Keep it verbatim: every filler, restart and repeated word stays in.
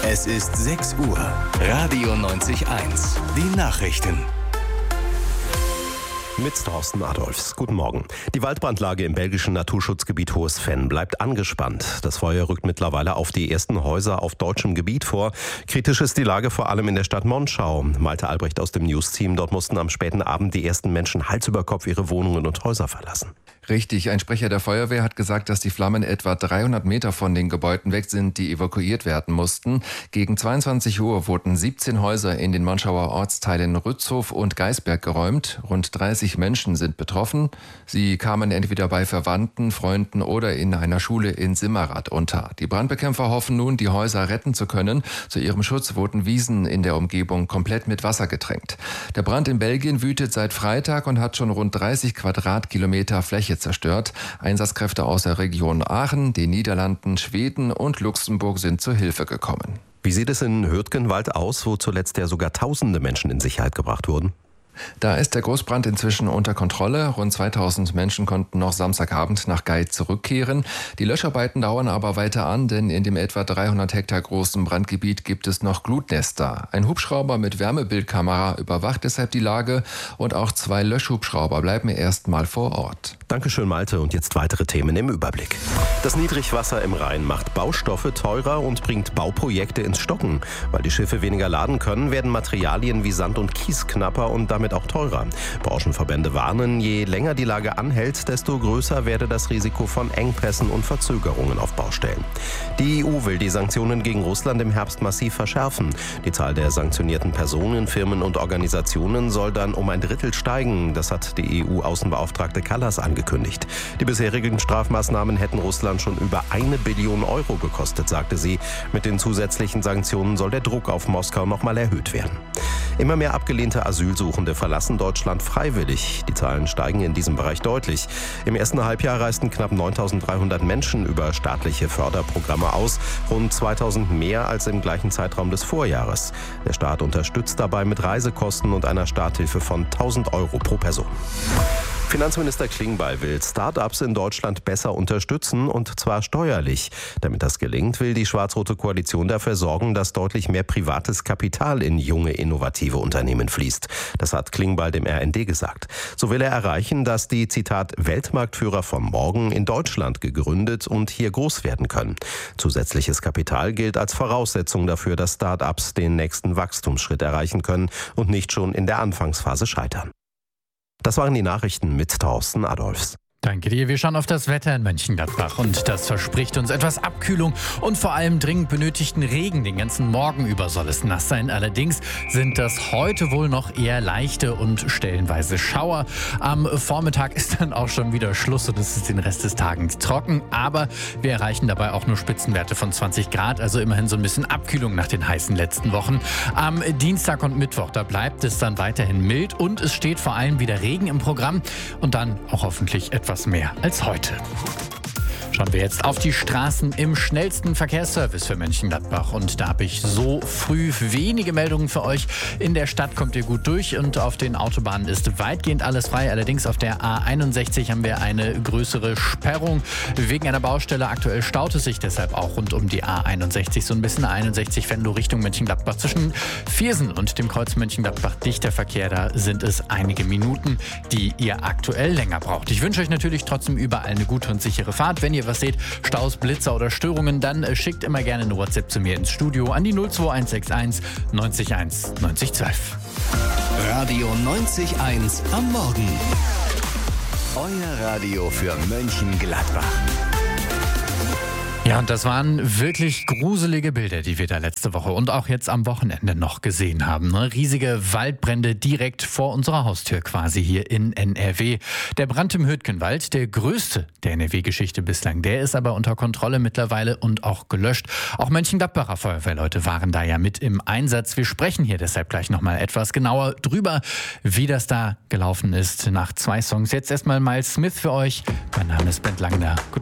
Es ist sechs Uhr. Radio neunzig Komma eins. Die Nachrichten. Mit Thorsten Adolfs. Guten Morgen. Die Waldbrandlage im belgischen Naturschutzgebiet Hohes Venn bleibt angespannt. Das Feuer rückt mittlerweile auf die ersten Häuser auf deutschem Gebiet vor. Kritisch ist die Lage vor allem in der Stadt Monschau. Malte Albrecht aus dem News-Team. Dort mussten am späten Abend die ersten Menschen Hals über Kopf ihre Wohnungen und Häuser verlassen. Richtig, ein Sprecher der Feuerwehr hat gesagt, dass die Flammen etwa dreihundert Meter von den Gebäuden weg sind, die evakuiert werden mussten. Gegen zweiundzwanzig Uhr wurden siebzehn Häuser in den Monschauer Ortsteilen Rützhof und Geisberg geräumt. Rund dreißig Menschen sind betroffen. Sie kamen entweder bei Verwandten, Freunden oder in einer Schule in Simmerath unter. Die Brandbekämpfer hoffen nun, die Häuser retten zu können. Zu ihrem Schutz wurden Wiesen in der Umgebung komplett mit Wasser getränkt. Der Brand in Belgien wütet seit Freitag und hat schon rund dreißig Quadratkilometer Fläche zerstört. Einsatzkräfte aus der Region Aachen, den Niederlanden, Schweden und Luxemburg sind zur Hilfe gekommen. Wie sieht es in Hürtgenwald aus, wo zuletzt ja sogar tausende Menschen in Sicherheit gebracht wurden? Da ist der Großbrand inzwischen unter Kontrolle. Rund zweitausend Menschen konnten noch Samstagabend nach Gait zurückkehren. Die Löscharbeiten dauern aber weiter an, denn in dem etwa dreihundert Hektar großen Brandgebiet gibt es noch Glutnester. Ein Hubschrauber mit Wärmebildkamera überwacht deshalb die Lage und auch zwei Löschhubschrauber bleiben erstmal vor Ort. Dankeschön, Malte. Und jetzt weitere Themen im Überblick. Das Niedrigwasser im Rhein macht Baustoffe teurer und bringt Bauprojekte ins Stocken. Weil die Schiffe weniger laden können, werden Materialien wie Sand und Kies knapper und damit auch teurer. Branchenverbände warnen, je länger die Lage anhält, desto größer werde das Risiko von Engpässen und Verzögerungen auf Baustellen. Die E U will die Sanktionen gegen Russland im Herbst massiv verschärfen. Die Zahl der sanktionierten Personen, Firmen und Organisationen soll dann um ein Drittel steigen. Das hat die E U-Außenbeauftragte Kallas angekündigt. Die bisherigen Strafmaßnahmen hätten Russland schon über eine Billion Euro gekostet, sagte sie. Mit den zusätzlichen Sanktionen soll der Druck auf Moskau nochmal erhöht werden. Immer mehr abgelehnte Asylsuchende verlassen Deutschland freiwillig. Die Zahlen steigen in diesem Bereich deutlich. Im ersten Halbjahr reisten knapp neuntausenddreihundert Menschen über staatliche Förderprogramme aus, rund zweitausend mehr als im gleichen Zeitraum des Vorjahres. Der Staat unterstützt dabei mit Reisekosten und einer Starthilfe von tausend Euro pro Person. Finanzminister Klingbeil will Start-ups in Deutschland besser unterstützen, und zwar steuerlich. Damit das gelingt, will die schwarz-rote Koalition dafür sorgen, dass deutlich mehr privates Kapital in junge, innovative Unternehmen fließt. Das hat Klingbeil dem R N D gesagt. So will er erreichen, dass die, Zitat, Weltmarktführer von morgen in Deutschland gegründet und hier groß werden können. Zusätzliches Kapital gilt als Voraussetzung dafür, dass Start-ups den nächsten Wachstumsschritt erreichen können und nicht schon in der Anfangsphase scheitern. Das waren die Nachrichten mit Thorsten Adolfs. Danke dir. Wir schauen auf das Wetter in Mönchengladbach und das verspricht uns etwas Abkühlung und vor allem dringend benötigten Regen. Den ganzen Morgen über soll es nass sein. Allerdings sind das heute wohl noch eher leichte und stellenweise Schauer. Am Vormittag ist dann auch schon wieder Schluss und es ist den Rest des Tages trocken. Aber wir erreichen dabei auch nur Spitzenwerte von zwanzig Grad, also immerhin so ein bisschen Abkühlung nach den heißen letzten Wochen. Am Dienstag und Mittwoch, da bleibt es dann weiterhin mild und es steht vor allem wieder Regen im Programm und dann auch hoffentlich etwas etwas mehr als heute. Schauen wir jetzt auf die Straßen im schnellsten Verkehrsservice für Mönchengladbach. Und da habe ich so früh wenige Meldungen für euch. In der Stadt kommt ihr gut durch und auf den Autobahnen ist weitgehend alles frei. Allerdings auf der A einundsechzig haben wir eine größere Sperrung wegen einer Baustelle. Aktuell staut es sich deshalb auch rund um die A einundsechzig so ein bisschen. A einundsechzig Venlo Richtung Mönchengladbach zwischen Viersen und dem Kreuz Mönchengladbach. Dichter Verkehr, da sind es einige Minuten, die ihr aktuell länger braucht. Ich wünsche euch natürlich trotzdem überall eine gute und sichere Fahrt. Wenn ihr was seht, Staus, Blitzer oder Störungen, dann äh, schickt immer gerne eine WhatsApp zu mir ins Studio an die null zwei eins sechs eins neunzig eins neunzig zwölf. Radio neunzig Komma eins am Morgen. Euer Radio für Mönchengladbach. Ja, und das waren wirklich gruselige Bilder, die wir da letzte Woche und auch jetzt am Wochenende noch gesehen haben. Ne? Riesige Waldbrände direkt vor unserer Haustür quasi hier in N R W. Der Brand im Hürtgenwald, der größte der N R W-Geschichte bislang, der ist aber unter Kontrolle mittlerweile und auch gelöscht. Auch Mönchengladbacher Feuerwehrleute waren da ja mit im Einsatz. Wir sprechen hier deshalb gleich nochmal etwas genauer drüber, wie das da gelaufen ist nach zwei Songs. Jetzt erstmal Miles Smith für euch. Mein Name ist Bent Langner. Guten